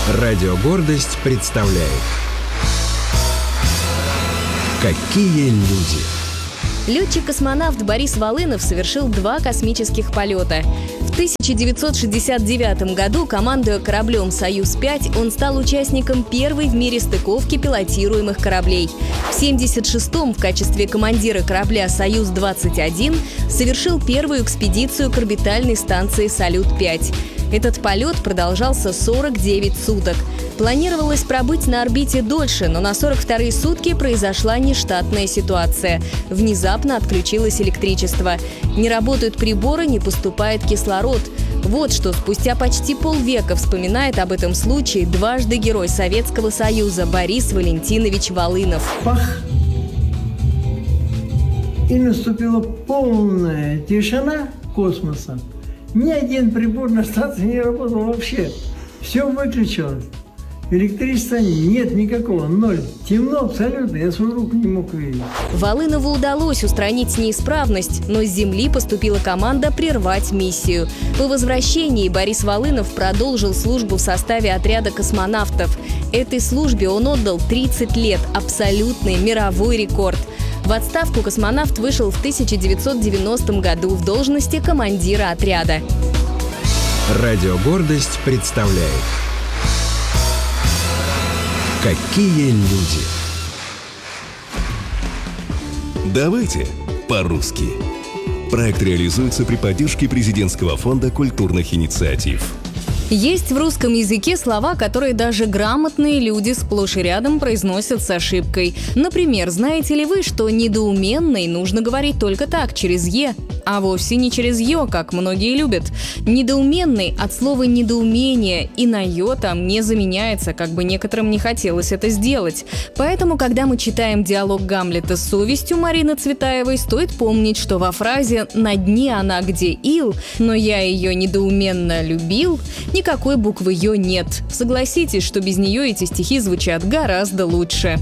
Радио «Гордость» представляет «Какие люди». Летчик-космонавт Борис Волынов совершил 2 космических полета. В 1969 году, командуя кораблем «Союз-5», он стал участником первой в мире стыковки пилотируемых кораблей. В 1976-м в качестве командира корабля «Союз-21» совершил первую экспедицию к орбитальной станции «Салют-5». Этот полет продолжался 49 суток. Планировалось пробыть на орбите дольше, но на 42-е сутки произошла нештатная ситуация. Внезапно отключилось электричество. Не работают приборы, не поступает кислород. Вот что спустя почти полвека вспоминает об этом случае дважды Герой Советского Союза Борис Валентинович Волынов. Пах! И наступила полная тишина космоса. Ни один прибор на станции не работал вообще. Все выключилось. Электричества нет никакого, ноль. Темно абсолютно, я свою руку не мог видеть. Волынову удалось устранить неисправность, но с Земли поступила команда прервать миссию. По возвращении Борис Волынов продолжил службу в составе отряда космонавтов. Этой службе он отдал 30 лет, абсолютный мировой рекорд. В отставку космонавт вышел в 1990 году в должности командира отряда. Радио «Гордость» представляет «Какие люди». Давайте по-русски. Проект реализуется при поддержке Президентского фонда культурных инициатив. Есть в русском языке слова, которые даже грамотные люди сплошь и рядом произносят с ошибкой. Например, знаете ли вы, что недоуменный нужно говорить только так, через «е», а вовсе не через «ё», как многие любят. Недоуменный от слова «недоумение» и на «ё» там не заменяется, как бы некоторым не хотелось это сделать. Поэтому, когда мы читаем диалог Гамлета с совестью Марины Цветаевой, стоит помнить, что во фразе «на дне она где ил, но я ее недоуменно любил» никакой буквы «ё» нет. Согласитесь, что без нее эти стихи звучат гораздо лучше.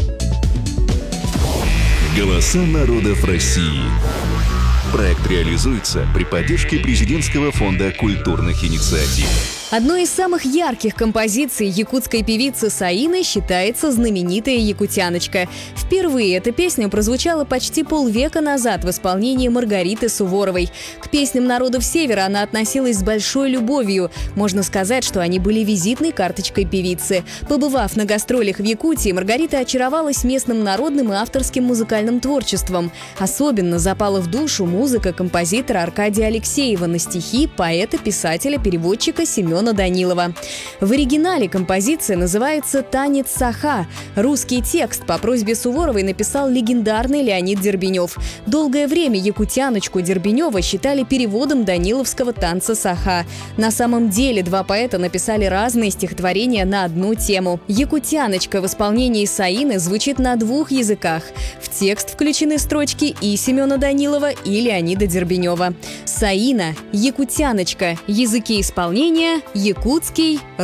Голоса народов России. Проект реализуется при поддержке Президентского фонда культурных инициатив. Одной из самых ярких композиций якутской певицы Саины считается знаменитая «Якутяночка». Впервые эта песня прозвучала почти полвека назад в исполнении Маргариты Суворовой. К песням народов Севера она относилась с большой любовью. Можно сказать, что они были визитной карточкой певицы. Побывав на гастролях в Якутии, Маргарита очаровалась местным народным и авторским музыкальным творчеством. Особенно запала в душу музыка композитора Аркадия Алексеева на стихи поэта, писателя, переводчика Семена Данилова. В оригинале композиция называется «Танец Саха». Русский текст по просьбе Суворовой написал легендарный Леонид Дербенев. Долгое время «Якутяночку» Дербенева считали переводом даниловского танца Саха. На самом деле 2 поэта написали разные стихотворения на одну тему. «Якутяночка» в исполнении Саины звучит на 2 языках. В текст включены строчки и Семена Данилова, и Леонида Дербенева. Саина, «Якутяночка», языки исполнения – якутский,